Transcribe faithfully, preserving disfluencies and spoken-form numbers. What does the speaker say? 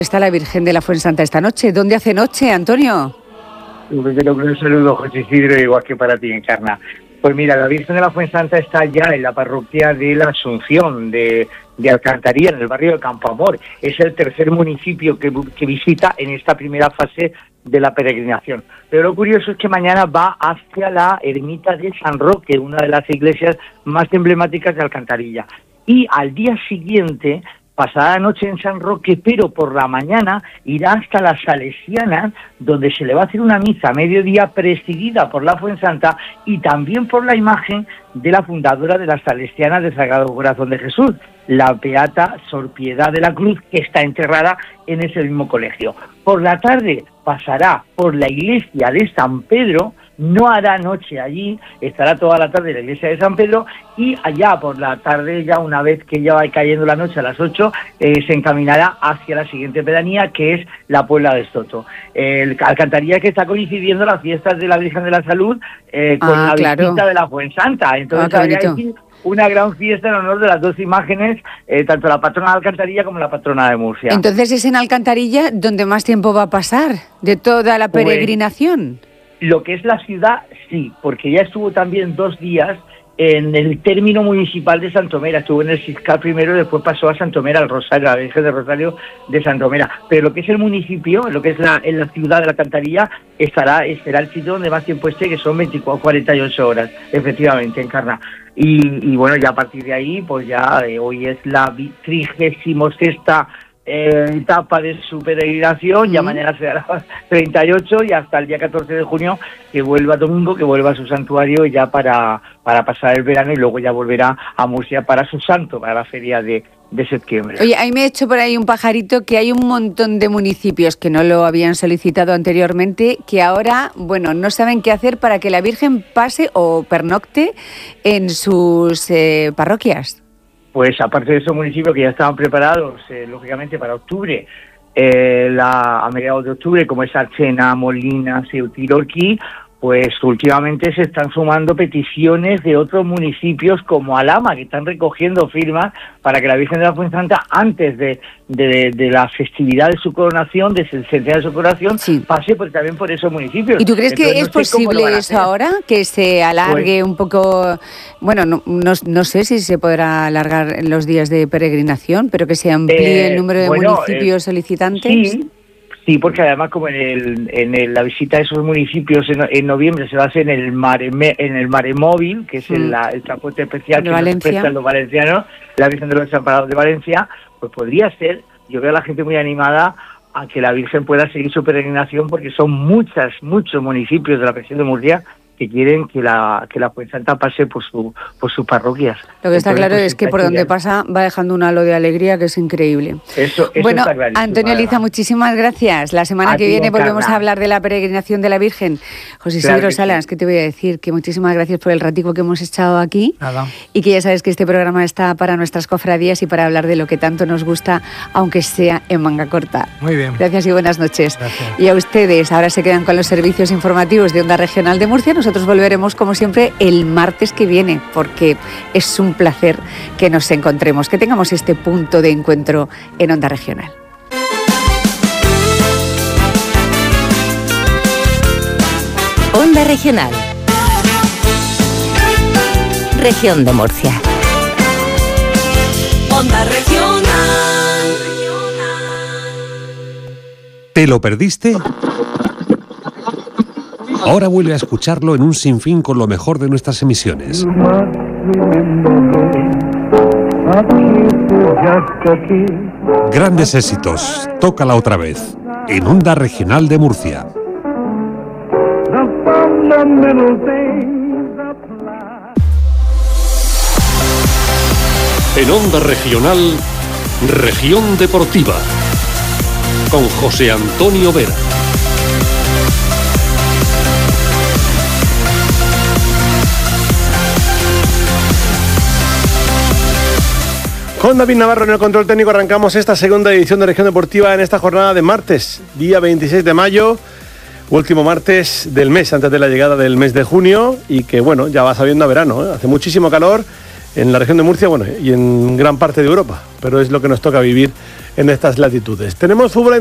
Está la Virgen de la Fuensanta esta noche. ¿Dónde hace noche, Antonio? Un saludo, José Isidro, igual que para ti, Encarna. Pues mira, la Virgen de la Fuensanta está ya en la parroquia de la Asunción, de, de Alcantarilla, en el barrio de Campoamor. Es el tercer municipio que, que visita en esta primera fase de la peregrinación. Pero lo curioso es que mañana va hacia la ermita de San Roque, una de las iglesias más emblemáticas de Alcantarilla. Y al día siguiente pasará la noche en San Roque, pero por la mañana irá hasta las Salesianas, donde se le va a hacer una misa a mediodía presidida por la Fuensanta y también por la imagen de la fundadora de las Salesianas del Sagrado Corazón de Jesús, la beata Sor Piedad de la Cruz, que está enterrada en ese mismo colegio. Por la tarde pasará por la iglesia de San Pedro, no hará noche allí, estará toda la tarde en la iglesia de San Pedro, y allá por la tarde, ya una vez que ya va cayendo la noche a las ocho, eh, se encaminará hacia la siguiente pedanía, que es la Puebla de Estoto. El Alcantarilla, que está coincidiendo las fiestas de la Virgen de la Salud eh, con ah, la claro. visita de la Fuensanta. Entonces ah, habría aquí una gran fiesta en honor de las dos imágenes, eh, tanto la patrona de Alcantarilla como la patrona de Murcia. Entonces es en Alcantarilla donde más tiempo va a pasar de toda la peregrinación. Pues, lo que es la ciudad, sí, porque ya estuvo también dos días en el término municipal de Santomera. Estuvo en el Ciscal primero y después pasó a Santomera, al Rosario, a la Virgen del Rosario de Santomera. Pero lo que es el municipio, lo que es la, en la ciudad de la Alcantarilla, estará, será el sitio donde más tiempo esté, que son veinticuatro, cuarenta y ocho horas, efectivamente, Encarna. Y, y bueno, ya a partir de ahí, pues ya eh, hoy es la trigésimo sexta Eh, etapa de su peregrinación, mm. ya mañana será las treinta y ocho y hasta el día catorce de junio que vuelva domingo, que vuelva a su santuario ya para, para pasar el verano y luego ya volverá a Murcia para su santo, para la feria de, de septiembre. Oye, ahí me he hecho por ahí un pajarito que hay un montón de municipios que no lo habían solicitado anteriormente, que ahora, bueno, no saben qué hacer para que la Virgen pase o pernocte en sus eh, parroquias. Pues aparte de esos municipios que ya estaban preparados, eh, lógicamente, para octubre, eh, la, a mediados de octubre, como es Archena, Molina, Ceuta y Lorquí, pues últimamente se están sumando peticiones de otros municipios como Alhama, que están recogiendo firmas para que la Virgen de la Fuensanta, antes de, de, de la festividad de su coronación, de el centenario de su coronación, sí. pase por, también por esos municipios. ¿Y tú crees Entonces, que es no posible eso ahora? ¿Que se alargue pues, un poco? Bueno, no, no, no sé si se podrá alargar los días de peregrinación, pero que se amplíe eh, el número de bueno, municipios eh, solicitantes. Sí. Sí, porque además como en el, en el, la visita de esos municipios en, en noviembre se va a hacer en el Mare, en el Mare Móvil, que es mm. el, el transporte especial de que Valencia. nos prestan los valencianos, la Virgen de los Desamparados de Valencia, pues podría ser, yo veo a la gente muy animada a que la Virgen pueda seguir su peregrinación, porque son muchas, muchos municipios de la región de Murcia que quieren que la que la Fuensanta pase por su por sus parroquias. Lo que está Entonces, claro pues, es que por donde pasa va dejando un halo de alegría que es increíble. Eso, eso bueno, está clarísimo. Antonio Liza, muchísimas gracias. La semana a que viene volvemos a hablar de la peregrinación de la Virgen. José Isidro claro Salas, sí. ¿Qué te voy a decir? Que muchísimas gracias por el ratico que hemos echado aquí. Nada. Y que ya sabes que este programa está para nuestras cofradías y para hablar de lo que tanto nos gusta, aunque sea en manga corta. Muy bien. Gracias y buenas noches. Gracias. Y a ustedes, ahora se quedan con los servicios informativos de Onda Regional de Murcia. Nosotros volveremos como siempre el martes que viene, porque es un placer que nos encontremos, que tengamos este punto de encuentro en Onda Regional. Onda Regional. Región de Murcia. Onda Regional. ¿Te lo perdiste? Ahora vuelve a escucharlo en un sinfín con lo mejor de nuestras emisiones. Grandes éxitos, tócala otra vez, en Onda Regional de Murcia. En Onda Regional, Región Deportiva, con José Antonio Vera. Con David Navarro en el control técnico arrancamos esta segunda edición de Región Deportiva en esta jornada de martes, día veintiséis de mayo, último martes del mes, antes de la llegada del mes de junio, y que bueno, ya va sabiendo a verano, ¿eh? Hace muchísimo calor en la región de Murcia, bueno, y en gran parte de Europa, pero es lo que nos toca vivir en estas latitudes. Tenemos fútbol